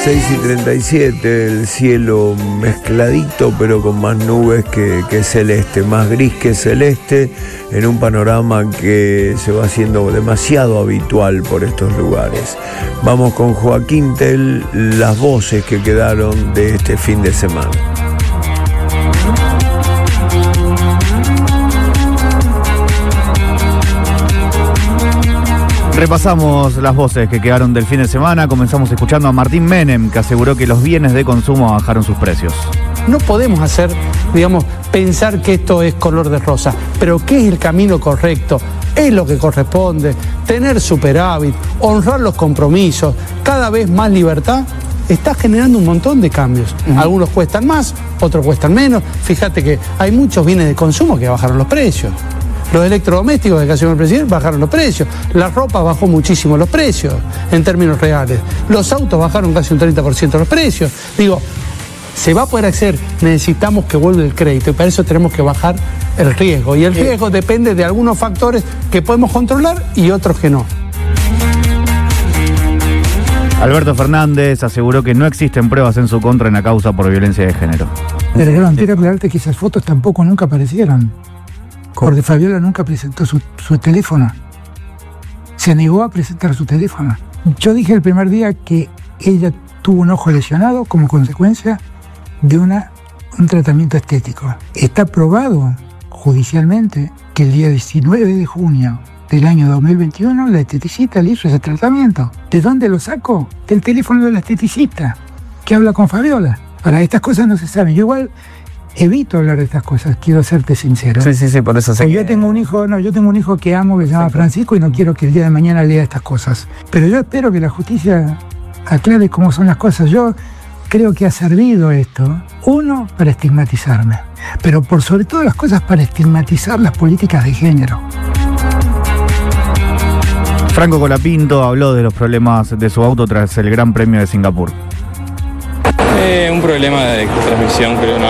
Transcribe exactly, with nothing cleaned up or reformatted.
seis y treinta y siete, el cielo mezcladito pero con más nubes que, que celeste, más gris que celeste, en un panorama que se va haciendo demasiado habitual por estos lugares. Vamos con Joaquín Tell, las voces que quedaron de este fin de semana. Repasamos las voces que quedaron del fin de semana. Comenzamos escuchando a Martín Menem, que aseguró que los bienes de consumo bajaron sus precios. No podemos hacer, digamos, pensar que esto es color de rosa, pero ¿qué es el camino correcto? Es lo que corresponde, tener superávit, honrar los compromisos, cada vez más libertad. Está generando un montón de cambios. Uh-huh. Algunos cuestan más, otros cuestan menos. Fíjate que hay muchos bienes de consumo que bajaron los precios. Los electrodomésticos de que el presidente bajaron los precios. La ropa bajó muchísimo los precios en términos reales. Los autos bajaron casi un treinta por ciento los precios. Digo, se va a poder hacer, necesitamos que vuelva el crédito y para eso tenemos que bajar el riesgo. Y el riesgo depende de algunos factores que podemos controlar y otros que no. Alberto Fernández aseguró que no existen pruebas en su contra en la causa por violencia de género. Pero quiero aclararte que esas fotos tampoco nunca aparecieron. Porque Fabiola nunca presentó su, su teléfono. Se negó a presentar su teléfono. Yo dije el primer día que ella tuvo un ojo lesionado como consecuencia de una, un tratamiento estético. Está probado judicialmente que el día diecinueve de junio del año dos mil veintiuno la esteticista le hizo ese tratamiento. ¿De dónde lo sacó? Del teléfono de la esteticista que habla con Fabiola. Ahora, estas cosas no se saben. Yo igual evito hablar de estas cosas, quiero serte sincero. Sí, sí, sí, por eso sé. Que... Yo tengo un hijo, no, yo tengo un hijo que amo, que se llama Francisco, y no quiero que el día de mañana lea estas cosas. Pero yo espero que la justicia aclare cómo son las cosas. Yo creo que ha servido esto, uno, para estigmatizarme, pero por sobre todas las cosas para estigmatizar las políticas de género. Franco Colapinto habló de los problemas de su auto tras el Gran Premio de Singapur. Eh, un problema de transmisión, creo, no,